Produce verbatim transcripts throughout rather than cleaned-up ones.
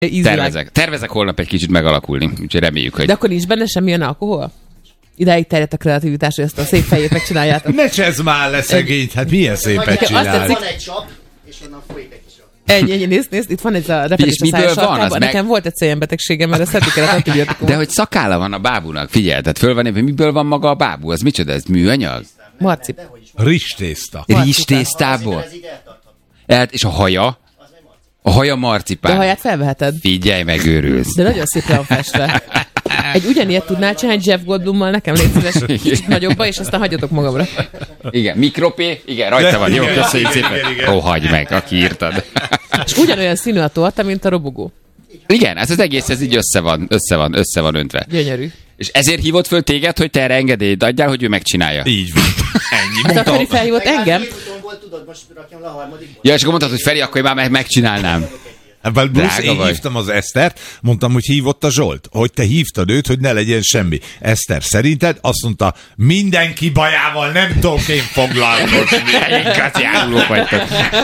Tervezek, tervezek holnap egy kicsit megalakulni, úgyhogy reméljük, hogy... De akkor nincs benne semmilyen alkohol? Idáig terjedt a kreativitás, hogy ezt a szép fejét megcsináljátok. Ne csezd már le szegényt, hát milyen szépet csinál. Van egy csap, és onnan folyik egy kis csap. Ennyi, ennyi, nézd, nézd, itt van ez a repedés a szája sarkában. Nekem meg... volt egy szénbetegségem, mert ezt szedni kellett antibiotikumot. De hogy szakála van a bábúnak, figyelj, tehát föl van éppen, miből van maga a bábú? Az micsoda, ez műanyag? Marcip. Rizstészta. Rizstésztából? És a haja? A haja marcipán. De a haját felveheted. Figyelj, megőrülsz. De nagyon szépen van festve. Egy ugyanilyet tudnál csinálni Jeff Goldblummal, nekem légy szíves, kicsit nagyobba, és aztán hagyjatok magamra. Igen, mikropé, igen, rajta van, jó, köszönjük szépen. Rohagy meg, aki írtad. És ugyanolyan színű a torta, mint a robogó. Igen, ez az egész, ez így össze van, össze van, össze van öntve. Gyönyörű. És ezért hívott föl téged, hogy te erre engedélyt adjál, hogy ő megcsinálja. Így van. Ennyi. Hát a Feri felhívott engem. Ja, és akkor mondtad, hogy Feri, akkor én már megcsinálnám. Hát, Bruce, én hívtam az Esztert, mondtam, hogy hívott a Zsolt, hogy te hívtad őt, hogy ne legyen semmi. Eszter, szerinted? Azt mondta, mindenki bajával nem tudok én foglalkozni. Igazi árulók vagytok.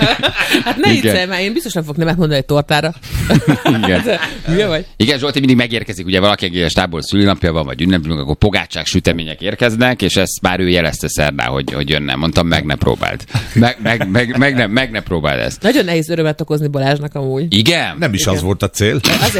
Hát ne viccelj már, én biztos nem fogok nemet mondani egy tortára. Igen. Hülye vagy? Igen, Zsolti mindig megérkezik, ugye valaki egész tából szülinapja van, vagy ünnepülünk, akkor pogácsák, sütemények érkeznek, és ezt már ő jelezte szerdán, hogy, hogy jönne. Mondtam, meg ne próbáld. Meg, meg, meg, meg, ne, meg ne próbáld ezt. Nagyon nehéz örömet okozni Balázsnak amúgy. Igen? Nem is Igen. az volt a cél. Azért,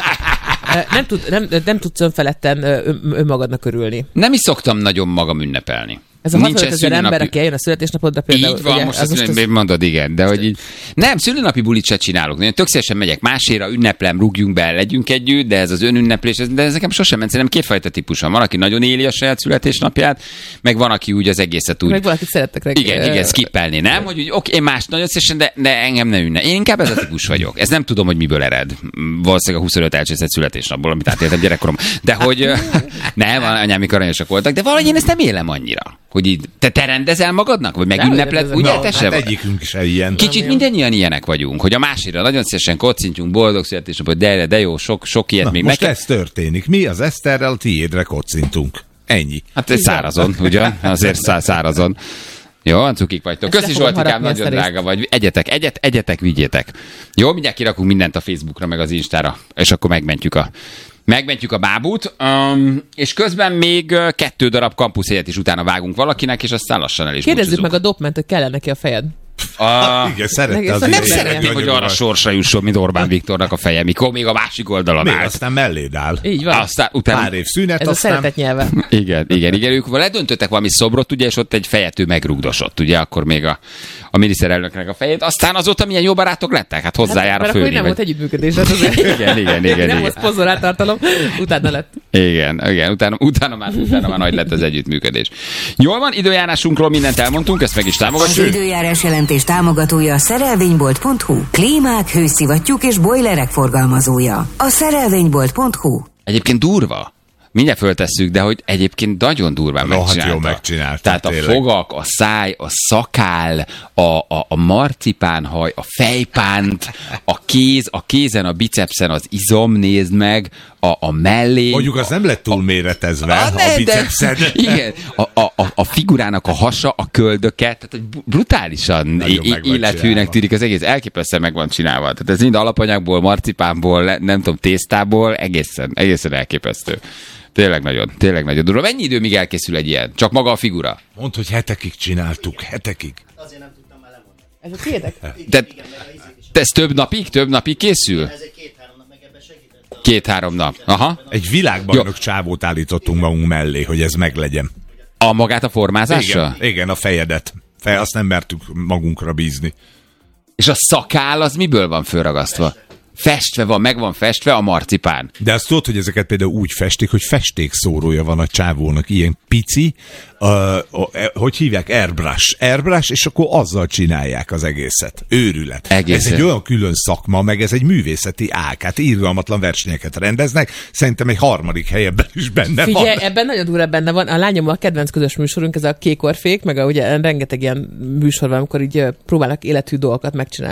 nem, tud, nem, nem tudsz önfeledten ön, önmagadnak örülni. Nem is szoktam nagyon magam ünnepelni. Ez a hatvanöt ezer ember, aki eljön a születésnapodra például. Így van, ugye, most az azt most az... mondod, igen, de hogy így... Nem, szülinapi bulit se csinálok. Én tök szívesen megyek másére, ünneplem, rúgjunk be, legyünk együtt, de ez az önünneplés, de ez nekem sosem ment. Szerintem kétfajta típus van. Van, aki nagyon éli a saját születésnapját, meg van, aki úgy az egészet úgy... Meg valakit szerettek rá. Igen, igen, skippelni, nem? Hogy úgy, oké, én más nagyon szívesen, de, de engem ne ünne. Én inkább ez a típus vagyok. Ez nem tudom, hogy miből ered. Valószínűleg a huszonöt elcsészett születésnapból, amit átéltem gyerekkorom. De hogy nem, anyámik aranyosak voltak, de valahogy én ezt nem élem annyira. Hogy így, te, te rendezel magadnak? Vagy megünnepled? Ugye, no, te hát se vagy? egyikünk is ilyen. Kicsit mindannyian ilyenek vagyunk, hogy a másikra nagyon szívesen kocintjunk, boldog születésnapot, de, de jó, sok, sok ilyet Na, még most neked. ez történik. Mi az Eszterrel tiédre kocintunk. Ennyi. Hát ez szárazon, ugye? Azért szá- szárazon. Jó, cukik vagytok. Köszi Zsoltikám, nagyon drága vagy. Egyetek, egyet, egyetek, vigyétek. Jó, mindjárt kirakunk mindent a Facebookra, meg az Instára, és akkor megmentjük a Megmentjük a bábút, um, és közben még uh, kettő darab kampuszélet is utána vágunk valakinek, és aztán lassan el is Kérdezzük búcsúzunk. meg a dopment, hogy kell neki a fejed. A... Igen, szerette az Nem Nem ilyen szeretném, hogy nagyon arra nagy. sorsra jusson, mint Orbán Viktornak a feje, mikor még a másik oldalon Még állt. aztán melléd áll. Így van. Aztán utána... Pár év szünet, Ez aztán... a szeretet nyelve. Igen, igen, igen. Ők ledöntöttek valami szobrot, ugye, és ott egy fejet ő megrugdosott, ugye, akkor még a, a miniszterelnöknek a fejét. Aztán azóta milyen jó barátok lettek, hát hozzájár Mert a akkor főnév. nem volt együttműködés. Hát azért... Igen, igen, igen, Nem igen. volt szponzoráltartalom, utána lett. Igen, igen, utána, utána, már, utána már nagy lett az együttműködés. Jól van, időjárásunkról mindent elmondtunk, ezt meg is Az támogatjuk. időjárás jelentés támogatója a szerelvénybolt pont hu. Klímák, hőszivattyúk és bojlerek forgalmazója. A szerelvénybolt pont hu. Egyébként durva. Mindjárt föltesszük, de hogy egyébként nagyon durván No, hát megcsinálta. jól megcsinálta, Tehát a tényleg. fogak, a száj, a szakál, a, a, a marcipánhaj, a fejpánt, a kéz, a kézen, a bicepszen az izom, nézd meg, a, a mellé. Mondjuk az nem lett túl méretezve Ah, a ne, de- bicepszed. Igen, a, a, a, a figurának a hasa, a köldöke, tehát hogy brutálisan Nagyon é- meg van élethűnek csinálva. tűnik az egész, elképesztően meg van csinálva. Tehát ez mind alapanyagból, marcipánból, le- nem tudom, tésztából, egészen, egészen elképesztő. Tényleg nagyon, tényleg nagyon durva. Mennyi idő, míg elkészül egy ilyen? Csak maga a figura? Mondd, hogy hetekig csináltuk, hetekig. Azért nem tudtam már lemondani. Ez a tiédek? De, Igen, meg a izét is. de ez több napig? Több napig készül? Ez egy két-három nap, meg ebben segített. a- Két-három nap. Aha. Egy világbajnok csávót állítottunk magunk mellé, hogy ez meglegyen. A magát a formázással? Igen, igen, a fejedet. Fej, azt nem mertük magunkra bízni. És a szakál az miből van fölragasztva? Festve van, meg van festve a marcipán. De azt tudod, hogy ezeket például úgy festik, hogy festékszórója van a csávónak, ilyen pici, uh, uh, hogy hívják? Airbrush. Airbrush, és akkor azzal csinálják az egészet. Őrület. Egészen. Ez egy olyan külön szakma, meg ez egy művészeti ág. Hát irgalmatlan versenyeket rendeznek. Szerintem egy harmadik helyben is benne Figyelj, van. ebben nagyon durva benne van. A lányom a kedvenc közös műsorunk, ez a Kékorfék, meg a, ugye rengeteg ilyen műsor van, amikor így ö, próbálnak élethű dolgokat megcsinálni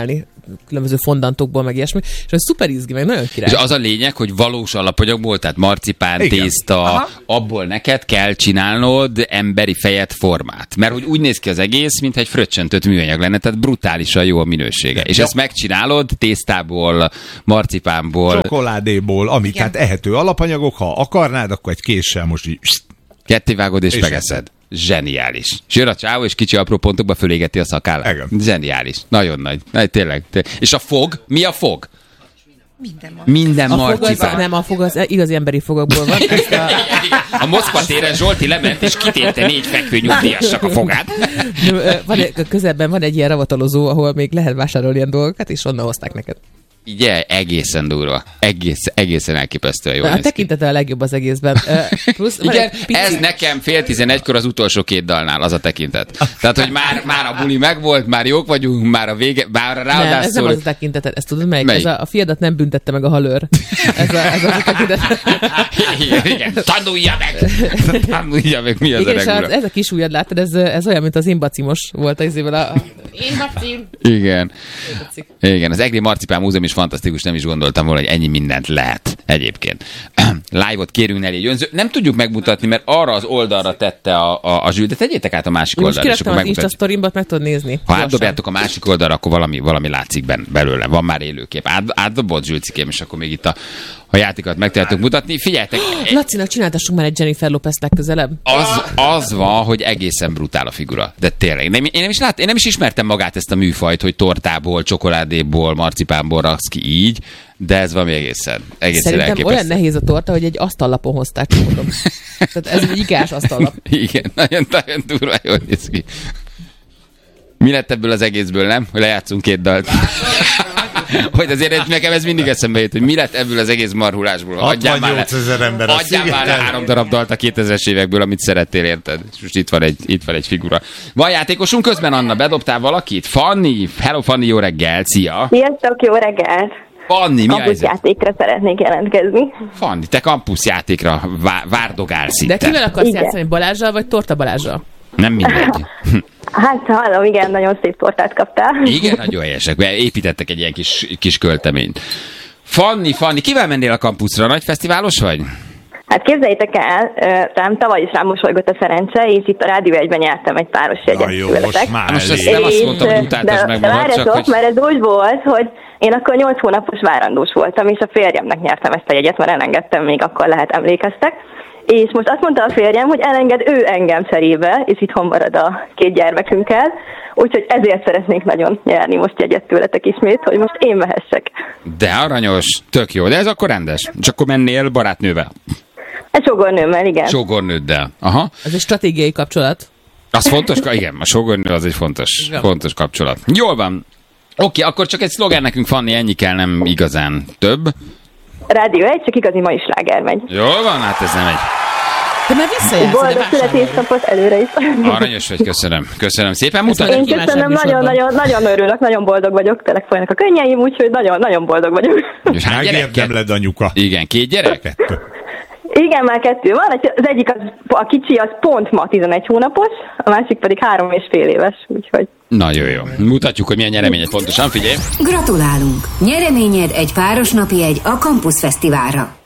különböző fondantokból, meg ilyesmi, és ez szuper izgi, meg nagyon király. És az a lényeg, hogy valós alapanyagból, tehát marcipán, igen, tészta, aha, abból neked kell csinálnod emberi fejet formát. Mert hogy úgy néz ki az egész, mintha egy fröccsöntött műanyag lenne, tehát brutálisan jó a minősége. És ja, ezt megcsinálod tésztából, marcipánból, csokoládéból, ami igen, tehát ehető alapanyagok, ha akarnád, akkor egy késsel most így kettévágod és, és megeszed. Zseniális. És jön a csávó, és kicsi apró pontokba fölégeti a szakállát. Igen. Zseniális. Nagyon nagy. nagy tényleg, tényleg. És a fog? Mi a fog? Minden marcipán. Minden marcipán. Nem, a fog az igazi emberi fogokból van. a... a Moszkva téren Zsolti lement, és kitépte négy fekvő nyugdíjasnak a fogát. Van, közelben van egy ilyen ravatalozó, ahol még lehet vásárolni ilyen dolgokat, és onnan hozták neked. Igen, egészen durva. Egész, egészen elképesztően jó. A tekintete a legjobb az egészben. Uh, plusz, igen, ez nekem fél tizenegykor az utolsó két dalnál az a tekintet. Tehát, hogy már, már a buli megvolt, már jók vagyunk, már a vége, már ráadásul... Nem, ez nem az a tekintetet, ezt tudod melyik? melyik? Ez a, a fiadat nem büntette meg a halőr. Ez, a, ez az a tekintet. Igen, igen. Tanulja meg! Tanulja meg, mi az igen, a regula. Ez a kis ujjad, látod, ez, ez olyan, mint az imbacimos volt az izével a... Imbacim. Igen. Igen, az Egri Marcipán Múzeum is fantasztikus, nem is gondoltam volna, hogy ennyi mindent lehet egyébként. Live-ot kérünk Nelly egy önző. Nem tudjuk megmutatni, mert arra az oldalra tette a, a, a zsűl, de tegyétek át a másik most oldalra. Most kiraktam az Insta sztorimbat, meg tudod nézni. Ha átdobjátok a másik oldalra, akkor valami, valami látszik ben, belőle. Van már élőkép. Át, átdobott Zsülcikém, és akkor még itt a, a játékat meg tehetünk mutatni. Figyeljetek! Lacinak csináltassunk már egy Jennifer Lopez legközelebb. Az, az van, hogy egészen brutál a figura. De tényleg. Nem, én, nem is lát, én nem is ismertem magát ezt a műfajt, hogy tortából, csokoládéból, marcipánból raksz ki így, de ez valami egészen, egészen szerintem elképesztő. Olyan nehéz a torta, hogy egy asztallapon hozták, mondom. Tehát ez egy igás asztallap. Igen, nagyon, nagyon durva, jól néz ki. Mi lett ebből az egészből, nem? Hogy lejátszunk két dalt. Hogy azért nekem ez mindig eszembe jött, hogy mi lett ebből az egész marhulásból. hatvannyolc ezer ember a adjál már le három darab dalt a kétezres évekből, amit szerettél, érted? És most itt van egy, itt van egy figura. Van játékosunk közben, Anna, bedobtál valakit? Fanni, hello Fanni, jó reggel, szia! Sziasztok, jó reggelt! Fanni, mi a helyzet? Játékra szeretnék jelentkezni. Fanni, te kampuszjátékra vá- várdogálsz itt. De kivel akarsz igen. játszani, Balázsral vagy Torta Balázsral? Nem mindegy. Hát hallom, igen, nagyon szép tortát kaptál. Igen, nagyon helyesek. Építettek egy ilyen kis, kis költeményt. Fanni, Fanni, kivel mennél a kampuszra? Nagy fesztiválos vagy? Hát képzeljétek el, rám tavaly is rám mosolygott a szerencse, és itt a Rádió egyben nyertem egy páros jegyet. Jó, most már most ezt nem azt mondtam, hogy utáltas meg magad, csak hogy... mert ez úgy volt, hogy én akkor nyolc hónapos várandós voltam, és a férjemnek nyertem ezt a jegyet, mert elengedtem, még akkor lehet emlékeztek. És most azt mondta a férjem, hogy elenged ő engem cserébe, és itthon marad a két gyermekünkkel, úgyhogy ezért szeretnék nagyon nyerni most jegyet tőletek ismét, hogy most én mehessek. De aranyos, tök jó, de ez akkor rendes. És akkor mennél barátnővel? Egy sógornőmmel, igen. Sógornőddel, aha. Ez egy stratégiai kapcsolat. Az fontos, igen, a sógornő az egy fontos, fontos kapcsolat. Jól van. Oké, akkor csak egy szlogán nekünk, Fanni, ennyi kell, nem igazán több. Rádió egy, csak igazi mai sláger megy. Jól van, hát ez nem egy... Te már visszajátszol, boldog születésnapot előre is. Aranyos vagy, köszönöm. Köszönöm szépen, mutat. Én köszönöm, nagyon-nagyon nagyon örülök, nagyon boldog vagyok, tényleg folynak a könnyeim, úgyhogy nagyon-nagyon boldog vagyok. És hány gyerek? Nem lett anyuka. Igen, két gyerek? Kettő. Igen, már kettő van, az egyik az, a kicsi az pont ma tizenegy hónapos, a másik pedig három és fél éves, úgyhogy... Nagyon jó. Mutatjuk, hogy milyen nyereményed pontosan, figyelj. Gratulálunk! Nyereményed egy páros napi jegy a Campus Fesztiválra.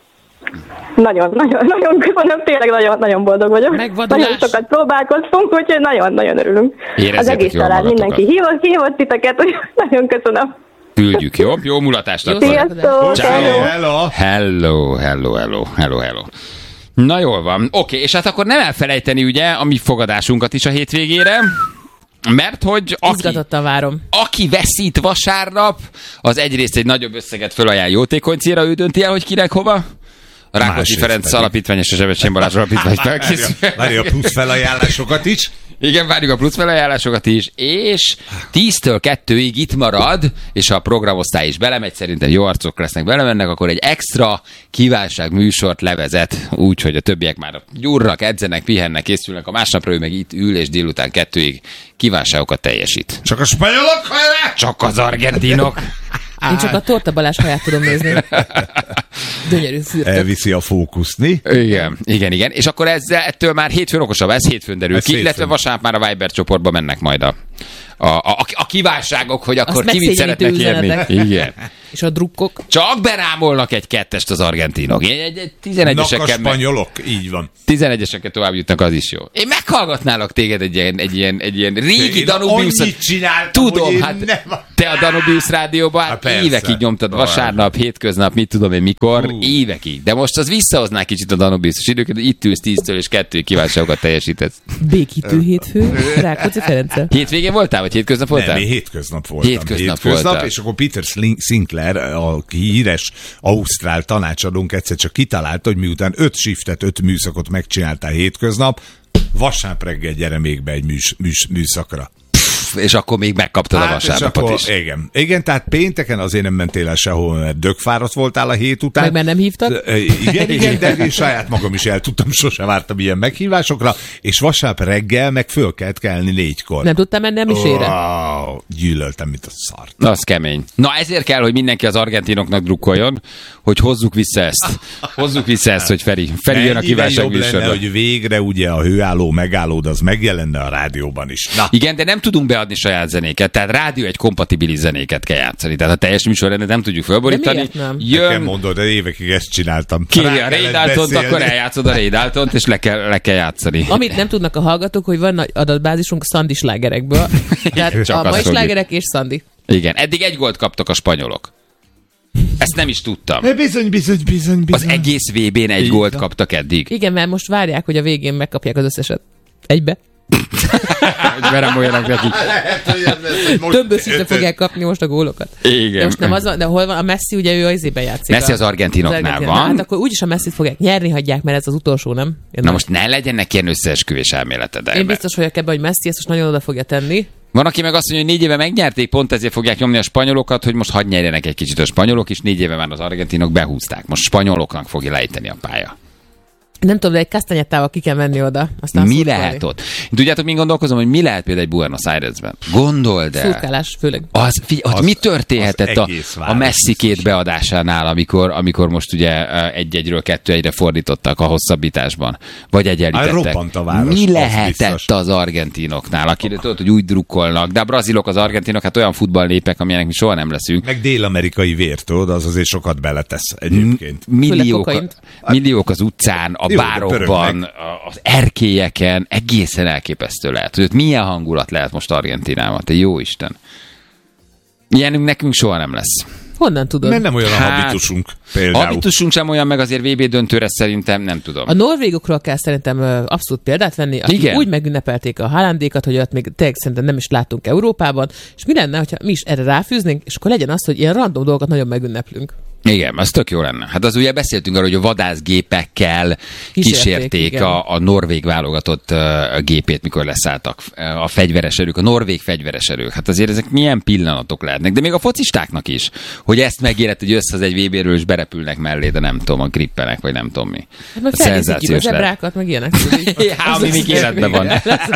Nagyon, nagyon, nagyon köszönöm, tényleg nagyon, nagyon boldog vagyok. Megvadulás. Nagyon sokat próbálkoztunk, úgyhogy nagyon, nagyon örülünk. Érezzétek az egész család, mindenki hívott, hívott titeket, úgyhogy nagyon köszönöm. Küldjük, jó? Jó mulatást akkor. Sziasztok! Ciao. Hello! Hello, hello, hello, hello, hello. Na jól van. Oké, okay, és hát akkor nem elfelejteni ugye a mi fogadásunkat is a hétvégére, mert hogy aki, izgatottan várom. Aki veszít vasárnap, az egyrészt egy nagyobb összeget fölajánl jótékony célra, ő dönti el, hogy kinek hova. A Rákóczi Ferenc Alapítvány és a Zsebecsén Balázs Alapítvány felkészül. Várja a plusz felajánlásokat is. Igen, várjuk a plusz felajánlásokat is, és tíztől kettőig itt marad, és ha a programosztály is belemegy, szerintem jó arcok lesznek, belemennek, akkor egy extra kívánság műsort levezet, úgy, hogy a többiek már gyúrnak, edzenek, pihennek, készülnek, a másnapra ő meg itt ül, és délután kettőig kívánságokat teljesít. Csak a spanyolok hajrá! Csak az argentinok! Én csak a Torta Balázs haját tudom nézni. Gyönyörű fürtök. Elviszi a fókuszt, mi? Igen, igen, igen. És akkor ezzel, ettől már hétfőn okosabb, ez hétfőn derül ez ki, hétfőn. Illetve vasárnap már a Viber csoportba mennek majd a, a, a, a kívánságok, hogy akkor Azt ki mit szeretnek érni. Igen. És a drukkok? Csak berámolnak egy kettest az argentinok. Egy, egy, egy tizenegyesekkel... Nak a spanyolok, így van. tizenegyesekkel tovább jutnak, az is jó. Én meghallgatnálak téged egy ilyen, egy ilyen, egy ilyen régi Danubius... Annyit csináltam, tudom, hát nem... te a Danubius rádióban hát évekig nyomtad vasárnap, hétköznap, mit tudom én mikor, uh. évekig. De most az visszahozná kicsit a Danubius-os időket, hogy itt ülsz tíztől és kettő kívánságokat teljesítesz. Békítő hétfő, Rákóczi Ferenccel. Hétvégén voltál, vagy hétköznap voltál? Nem, én hétköznap voltam. Hétköznap, hétköznap voltál. És akkor Peter Sinclair, a híres ausztrál tanácsadónk egyszer csak kitalálta, hogy miután öt shiftet, öt műszakot megcsináltál hétköznap, vasárnap reggel gyere még be egy műs, műs, műszakra. És akkor még megkaptad hát, a vasárnapot akkor, is. Igen. igen, tehát pénteken azért nem mentél el sehol, mert dögfáradt voltál a hét után. Meg már nem hívtad? Igen, igen, de én saját magam is el tudtam, sose vártam ilyen meghívásokra, és vasárnap reggel meg föl kellett kelni négykor. Nem tudtam menni a misére? Wow, gyűlöltem, mint a szart. Na, az kemény. Na, ezért kell, hogy mindenki az argentinoknak drukkoljon, hogy hozzuk vissza ezt. Hozzuk vissza ezt, hogy Feri, Feri jön a kívánság lenne, hogy végre ugye a hőálló, megállód, az megjelenne a rádióban is. Na. Igen, de nem tudunk beadni saját zenéket, tehát rádió egy kompatibilis zenéket kell játszani. Tehát a teljes műsorrendet nem tudjuk fölborítani. Jön... Nekem mondod, de évekig ezt csináltam. Kéri a Ray Daltont, akkor eljátszod a Ray Daltont, és le kell, le kell játszani. Amit nem tudnak a hallgatók, hogy van nagy adatbázisunk Szandi slágerekből. Tehát Csak a mai azt slágerek és Szandi. Igen, eddig egy gólt kaptak a spanyolok. Ezt nem is tudtam. Bizony, bizony, bizony, bizony. Az egész vé bén egy Így gólt van. kaptak eddig. Igen, mert most várják, hogy a végén megkapják az összeset. Egybe. Hogy beramoljanak nekik. Több összítve fogják kapni most a gólokat. Igen. De most nem az van, de hol van? A Messi ugye ő az izében játszik. Messi az argentinoknál argentin. van. Hát akkor úgyis a Messit fogják nyerni, hagyják, mert ez az utolsó, nem? Én Na most ne legyenek ilyen összeesküvés elméleted. Én biztos vagyok ebben, hogy Messi ezt most nagyon oda fogja tenni. Van, aki meg azt mondja, hogy négy éve megnyerték, pont ezért fogják nyomni a spanyolokat, hogy most hadd nyerjenek egy kicsit a spanyolok, és négy éve már az argentinok behúzták. Most spanyoloknak fogja lejteni a pálya. Nem tudom, de egy kasztanyettával ki kell menni oda. Aztán Mi szurkálni. lehet ott? Tudjátok, min gondolkozom, hogy mi lehet például egy Buenos Airesben? Gondold el. Szurkálás főleg. Az, figy- ott Az- mi történhetett az a, egész a város Messi két biztos. beadásánál, amikor, amikor most ugye egy-egyről kettő-egyre fordítottak a hosszabbításban? Vagy egyenlítettek? robbant a város, Mi az lehetett biztos. az argentinoknál? Akire tudod, hogy úgy drukkolnak, de a brazilok, az argentinok, hát olyan futballnépek, amilyenek mi soha nem leszünk. Meg dél-amerikai vér, tudod, az azért sokat beletesz egyébként. Milliók, kokaint. milliók az utcán, a Jó, de bárokban, az erkélyeken, egészen elképesztő lehet. Hogy ott milyen hangulat lehet most Argentinában, te jó Isten. Ilyenünk nekünk soha nem lesz. Honnan tudod? Mert nem olyan Hát, a habitusunk például. Habitusunk sem olyan, meg azért vé bé döntőre szerintem nem tudom. A norvégokról kell szerintem ö, abszolút példát venni, akik Igen. úgy megünnepelték a Haalandékat, hogy ott még tényleg szerintem nem is láttunk Európában, és mi lenne, hogyha mi is erre ráfűznénk, és akkor legyen az, hogy ilyen random dolgokat nagyon megünneplünk. Igen, az tök jó lenne. Hát az ugye beszéltünk arról, hogy a vadászgépekkel Kísérték, kísérték igen. a, a norvég válogatott uh, gépét, mikor leszálltak uh, a fegyveres erők, a norvég fegyveres erők. Hát azért ezek milyen pillanatok lehetnek, de még a focistáknak is, hogy ezt megérett, hogy össze az egy vé béről és berepülnek mellé, de nem tudom, a grippenek, vagy nem tudom mi. Hát meg Hát felnézhetjük a szenzációs lehet. zebrákat, meg ilyenek. tudod. Ja, ami még életben van.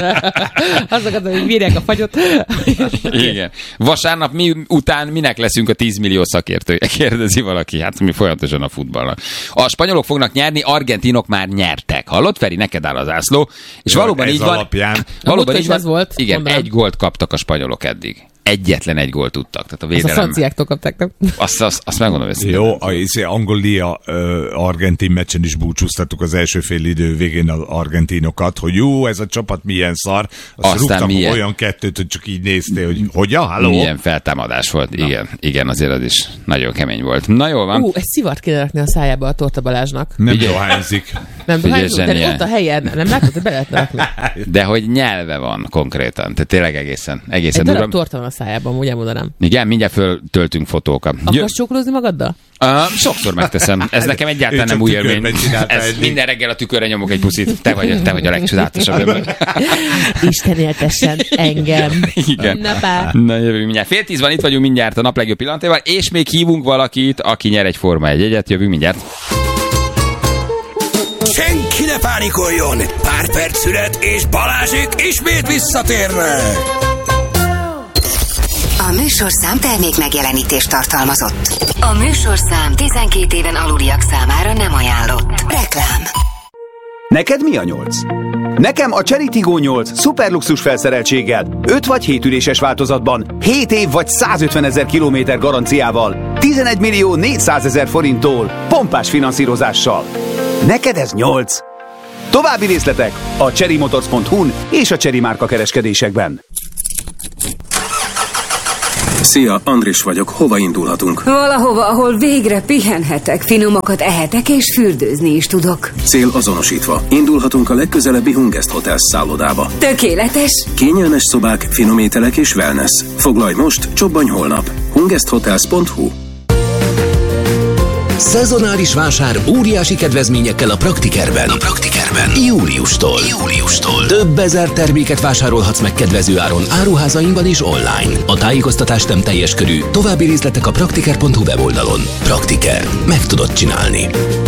Azokat, hogy bírják a fagyot. Igen. Vasárnap mi után minek leszünk a tíz millió szakértője? Kérdezi valaki. Hát mi folyamatosan a futballnak. A spanyolok fognak nyerni, argentinok már nyertek. Hallott, Feri? Neked áll az ászló. És Jó, valóban ez így van. alapján. Valóban A így van. ez volt, Igen, mondanám. egy gólt kaptak a spanyolok eddig. Egyetlen egy gólt tudtak. Tehát a Azt a védelem. franciáktól kapták, nem? Azt, azt, azt megmondom őszintén. Jó, a izé, Angolia uh, argentin meccsen is búcsúztattuk az első fél idő végén az argentinokat, hogy jó, ez a csapat milyen szar. Azt Aztán rúgtam milyen. olyan kettőt, hogy csak így néztél, hogy hogyan, halló? Milyen feltámadás volt. Na. Igen, igen, azért az is nagyon kemény volt. Na jól van. Ú, egy szivart kéne rakni a szájába a Torta Balázsnak. Nem Figyelj. dohányzik. Nem, Figyelj, de, de zseniál. ott a helyen, nem látod, hogy be lehetne rakni. De hogy nyelve van konkrétan. Tehát tényleg egészen, Egy egészen darab durva. torta van a szájában, úgy elmondanám. Igen, mindjárt föltöltünk fotókat. Jö- Akarsz csókolózni magaddal? Uh, sokszor megteszem. Ez nekem egyáltalán Ő nem csak új élmény. tükörben csinálta Ez eddig. minden reggel a tükörre nyomok egy puszit. Te vagy, te vagy a legcsodálatosabb ember. Isten éltessen engem. Igen. Na pá. Na jövünk mindjárt. Fél tíz van, itt vagyunk mindjárt a nap legjobb pillanatával, és még hívunk valakit, aki nyer egy Forma egy jegyet. Jövünk mindjárt. Senki ne pánikoljon! Pár perc szület, és Balázsék ismét visszatérnek! A műsorszám termék megjelenítést tartalmazott. A műsorszám tizenkét éven aluliak számára nem ajánlott. Reklám. Neked mi a nyolc? Nekem a Chery Tiggo nyolc szuperluxus felszereltséggel, öt vagy hét üléses változatban, hét év vagy százötvenezer kilométer garanciával, tizenegy millió négyszázezer forinttól, pompás finanszírozással. Neked ez nyolc. További részletek a chery motors pont hu-n és a Chery márka kereskedésekben. Szia, Andris vagyok. Hova indulhatunk? Valahova, ahol végre pihenhetek, finomakat ehetek és fürdőzni is tudok. Cél azonosítva. Indulhatunk a legközelebbi Hungest Hotels szállodába. Tökéletes! Kényelmes szobák, finom ételek és wellness. Foglalj most, csobbanj holnap. hungest hotels pont hu. Szezonális vásár óriási kedvezményekkel a Praktikerben. A Praktikerben. Júliustól. Júliustól. Több ezer terméket vásárolhatsz meg kedvező áron áruházainkban és online. A tájékoztatás nem teljes körű. További részletek a praktiker pont hu weboldalon. Praktiker. Meg tudod csinálni.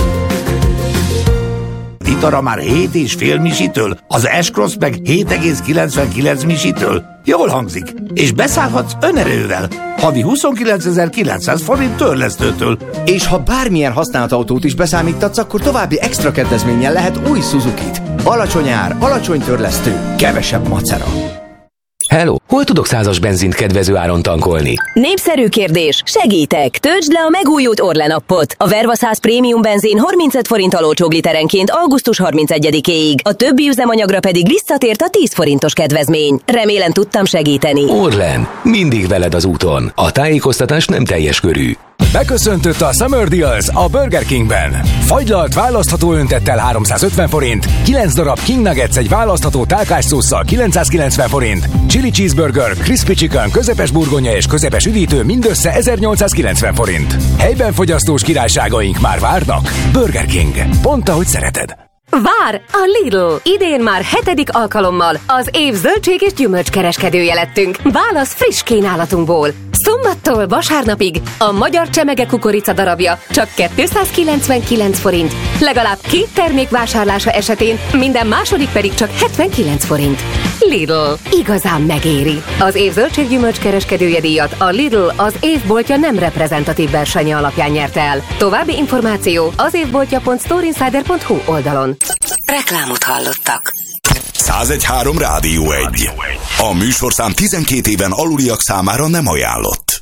Itara már hét és fél misitől, az S-Cross meg hét egész kilencvenkilenc misitől. Jól hangzik. És beszállhatsz önerővel. Havi huszonkilencezer-kilencszáz forint törlesztőtől. És ha bármilyen használt autót is beszámítatsz, akkor további extra kedvezménnyel lehet új Suzukit. Alacsony ár, alacsony törlesztő, kevesebb macera. Hello! Hol tudok százas benzint kedvező áron tankolni? Népszerű kérdés, segítek! Töltsd le a megújult Orlen appot. A Verva száz Premium benzin harmincöt forint olcsóbb literenként augusztus harmincegyedikéig. A többi üzemanyagra pedig visszatért a tíz forintos kedvezmény. Remélem tudtam segíteni. Orlen, mindig veled az úton. A tájékoztatás nem teljes körű. Beköszöntött a Summer Deals a Burger Kingben. Fagylalt választható öntettel háromszázötven forint, kilenc darab King Nuggets egy választható tálkás szósszal kilencszázkilencven forint, Chili Cheeseburger, Crispy Chicken, közepes burgonya és közepes üdítő mindössze ezernyolcszázkilencven forint. Helyben fogyasztós királyságaink már várnak. Burger King. Pont ahogy szereted. Vár a Lidl! Idén már hetedik alkalommal az év zöldség és gyümölcs kereskedője lettünk. Válasz friss kínálatunkból. Szombattól vasárnapig a magyar csemege kukorica darabja csak kétszázkilencvenkilenc forint. Legalább két termék vásárlása esetén minden második pedig csak hetvenkilenc forint. Lidl. Igazán megéri. Az év zöldség gyümölcs kereskedője díjat a Lidl az évboltja nem reprezentatív versenye alapján nyerte el. További információ az évboltja pont storeinsider pont hu oldalon. Reklámot hallottak. százegy három Rádió egy. A műsorszám tizenkét éven aluliak számára nem ajánlott.